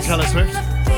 Taylor Swift.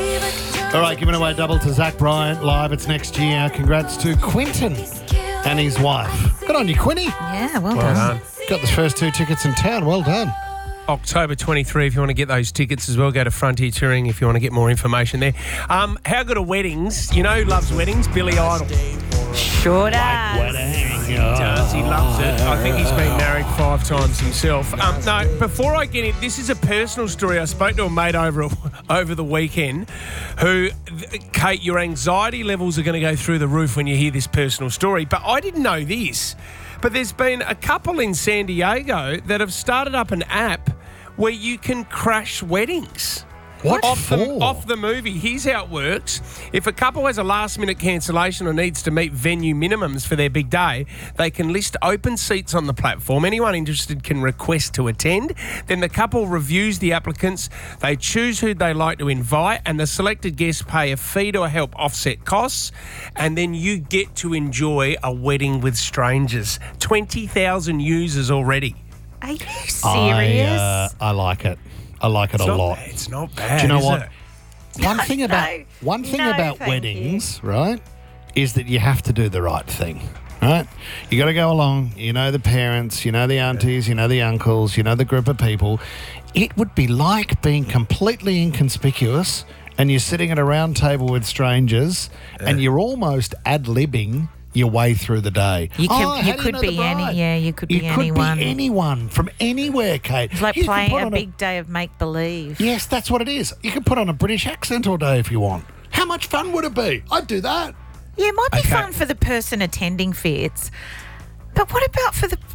All right, giving away a double to Zach Bryant live. It's next year. Congrats to Quinton and his wife. Good on you, Quinny. Yeah, well done. Got the first 2 tickets in town. Well done. October 23, if you want to get those tickets as well, go to Frontier Touring if you want to get more information there. How good are weddings? You know who loves weddings? Billy Idol. Sure does. He does. He loves it. I think he's been married 5 times himself. No, before I get in, this is a personal story. I spoke to a mate over the weekend who, Kate, your anxiety levels are going to go through the roof when you hear this personal story. But I didn't know this. But there's been a couple in San Diego that have started up an app where you can crash weddings. What Off the movie. Here's how it works. If a couple has a last-minute cancellation or needs to meet venue minimums for their big day, they can list open seats on the platform. Anyone interested can request to attend. Then the couple reviews the applicants. They choose who they like to invite, and the selected guests pay a fee to help offset costs. And then you get to enjoy a wedding with strangers. 20,000 users already. Are you serious? I like it. I like it a lot. It's not bad. Do you know is what? it? One thing about thank weddings, right, is that you have to do the right thing, right? You got to go along. You know the parents, you know the aunties, you know the uncles, you know the group of people. It would be like being completely inconspicuous and you're sitting at a round table with strangers and you're almost ad-libbing your way through the day. You how do could you know be the bride? you could be You anyone. could be anyone from anywhere, Kate. It's like You can playing put a on big day of make-believe. Yes, that's what it is. You can put on a British accent all day if you want. How much fun would it be? I'd do that. Yeah, it might be Okay. fun for the person attending Fitz, but what about for the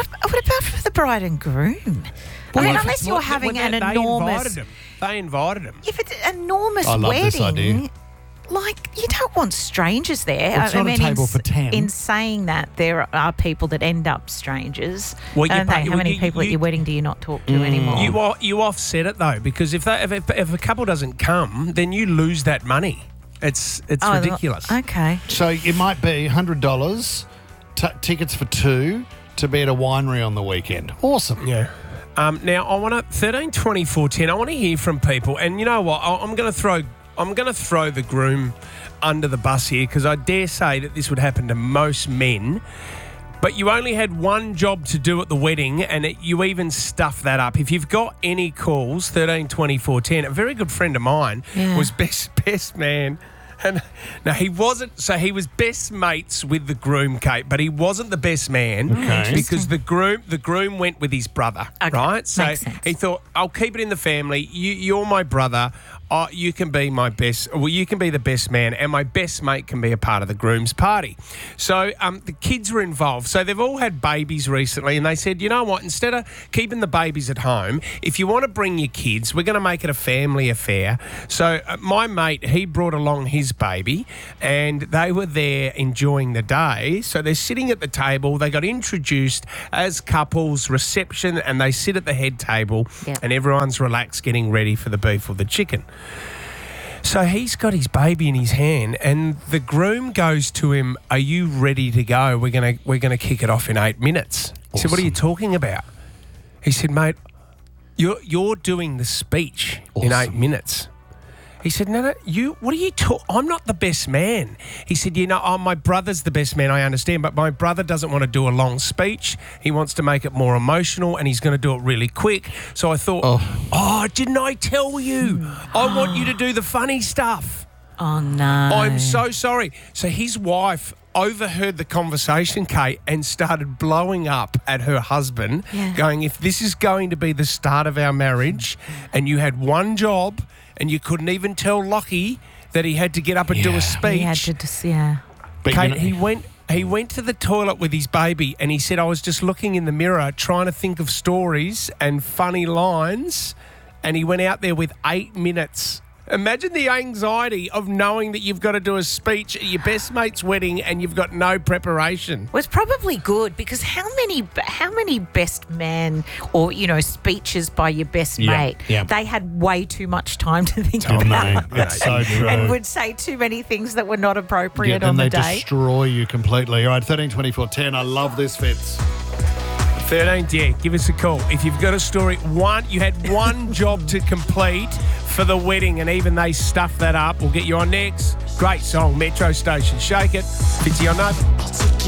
bride and groom? I mean, unless you're having an enormous, They invited him. if it's an enormous I love wedding, this idea. like you don't want strangers there. Well, it's not a table for 10. In saying that, there are people that end up strangers. Well, you Don't they? pay- How well, many you- people at you- your wedding do you not talk to anymore? You offset it though, because if a couple doesn't come, then you lose that money. It's ridiculous. Okay. So it might be $100 tickets for 2 to be at a winery on the weekend. Awesome. Yeah. Now I want to 13, 24, 10. I want to hear from people, and you know what? I'm going to throw the groom under the bus here because I dare say that this would happen to most men. But you only had one job to do at the wedding, and you even stuffed that up. If you've got any calls, 13, 24, 10. A very good friend of mine was best man. And no, he wasn't. So he was best mates with the groom, Kate, but he wasn't the best man because the groom went with his brother, right? So Makes sense. he thought, I'll keep it in the family. You're my brother. You can be my best. Well, you can be the best man, and my best mate can be a part of the groom's party. So the kids were involved. So they've all had babies recently, and they said, you know what? Instead of keeping the babies at home, if you want to bring your kids, we're going to make it a family affair. So my mate, he brought along his baby, and they were there enjoying the day. So they're sitting at the table. They got introduced as couples, reception, and they sit at the head table, and everyone's relaxed, getting ready for the beef or the chicken. So he's got his baby in his hand, and the groom goes to him, "Are you ready to go? We're gonna kick it off in 8 minutes." He said, "What are you talking about?" He said, "Mate, you're doing the speech in 8 minutes." He said, no, what are you talking? I'm not the best man. He said, my brother's the best man, I understand, but my brother doesn't want to do a long speech. He wants to make it more emotional, and he's going to do it really quick. So I thought, didn't I tell you? I want you to do the funny stuff. Oh, no. I'm so sorry. So his wife overheard the conversation, Kate, and started blowing up at her husband, going, if this is going to be the start of our marriage and you had one job and you couldn't even tell Lockie that he had to get up and do a speech. He had to just, But Kate, he went to the toilet with his baby, and he said, I was just looking in the mirror trying to think of stories and funny lines, and he went out there with 8 minutes. Imagine the anxiety of knowing that you've got to do a speech at your best mate's wedding and you've got no preparation. Well, it's probably good because how many best man or, speeches by your best mate, they had way too much time to think about. No, that's so true. And would say too many things that were not appropriate on and the they day. destroy you completely. All right, 13, 24, 10. I love this, Fitz. 13, give us a call. If you've got a story, you had one job to complete for the wedding, and even they stuffed that up. We'll get you on next. Great song, Metro Station. Shake it. Fitzy on Note.